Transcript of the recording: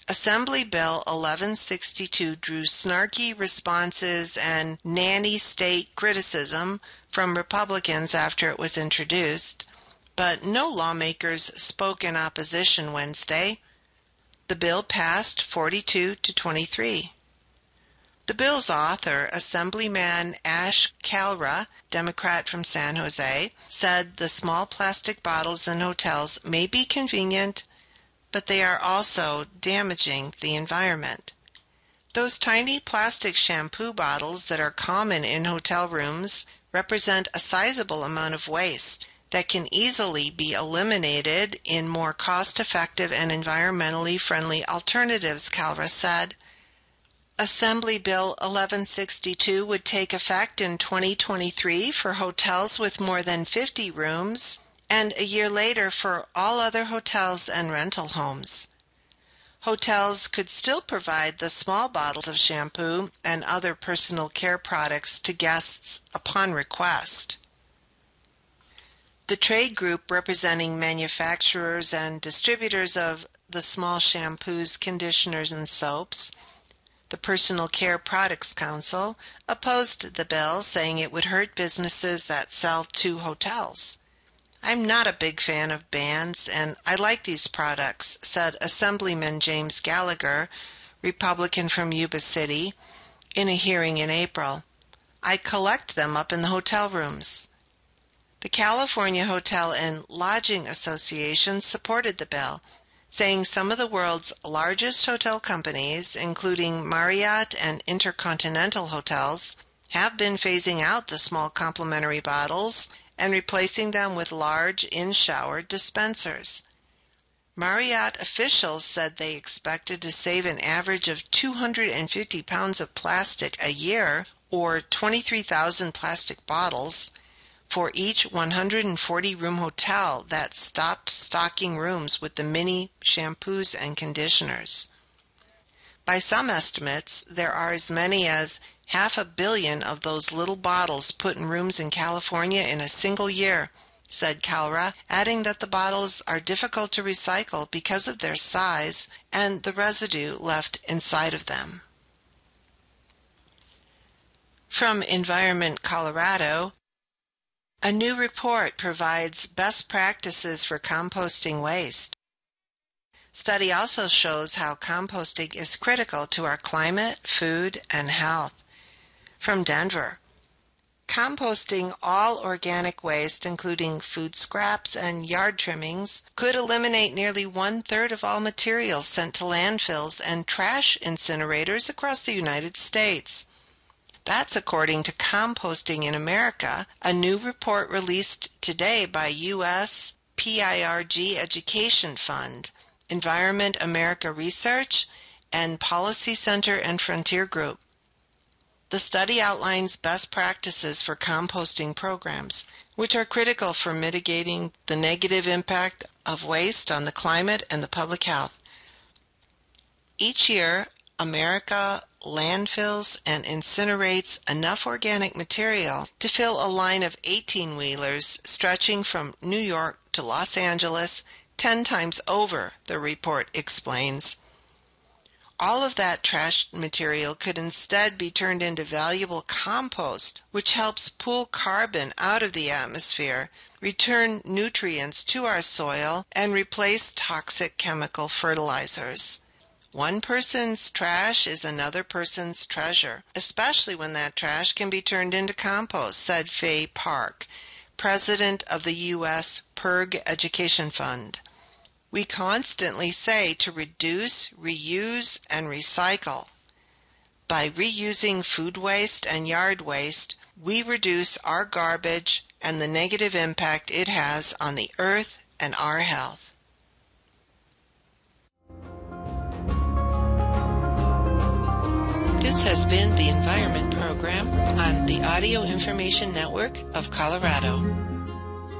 Assembly Bill 1162 drew snarky responses and nanny state criticism from Republicans after it was introduced, but no lawmakers spoke in opposition Wednesday. The bill passed 42-23. The bill's author, Assemblyman Ash Kalra, Democrat from San Jose, said the small plastic bottles in hotels may be convenient, but they are also damaging the environment. Those tiny plastic shampoo bottles that are common in hotel rooms represent a sizable amount of waste that can easily be eliminated in more cost-effective and environmentally friendly alternatives, Kalra said. Assembly Bill 1162 would take effect in 2023 for hotels with more than 50 rooms, and a year later for all other hotels and rental homes. Hotels could still provide the small bottles of shampoo and other personal care products to guests upon request. The trade group representing manufacturers and distributors of the small shampoos, conditioners, and soaps, the Personal Care Products Council, opposed the bill, saying it would hurt businesses that sell to hotels. "I'm not a big fan of bans, and I like these products," said Assemblyman James Gallagher, Republican from Yuba City, in a hearing in April. "I collect them up in the hotel rooms." The California Hotel and Lodging Association supported the bill, saying some of the world's largest hotel companies, including Marriott and Intercontinental Hotels, have been phasing out the small complimentary bottles and replacing them with large in-shower dispensers. Marriott officials said they expected to save an average of 250 pounds of plastic a year, or 23,000 plastic bottles, for each 140-room hotel that stopped stocking rooms with the mini shampoos and conditioners. By some estimates, there are as many as 500 million of those little bottles put in rooms in California in a single year, said Kalra, adding that the bottles are difficult to recycle because of their size and the residue left inside of them. From Environment Colorado, a new report provides best practices for composting waste. Study also shows how composting is critical to our climate, food, and health. From Denver, composting all organic waste, including food scraps and yard trimmings, could eliminate nearly 1/3 of all materials sent to landfills and trash incinerators across the United States. That's according to Composting in America, a new report released today by U.S. PIRG Education Fund, Environment America Research, and Policy Center and Frontier Group. The study outlines best practices for composting programs, which are critical for mitigating the negative impact of waste on the climate and the public health. Each year, America landfills and incinerates enough organic material to fill a line of 18-wheelers stretching from New York to Los Angeles 10 times over, the report explains. All of that trash material could instead be turned into valuable compost, which helps pull carbon out of the atmosphere, return nutrients to our soil, and replace toxic chemical fertilizers. One person's trash is another person's treasure, especially when that trash can be turned into compost, said Faye Park, president of the U.S. PIRG Education Fund. We constantly say to reduce, reuse, and recycle. By reusing food waste and yard waste, we reduce our garbage and the negative impact it has on the earth and our health. This has been the Environment Program on the Audio Information Network of Colorado.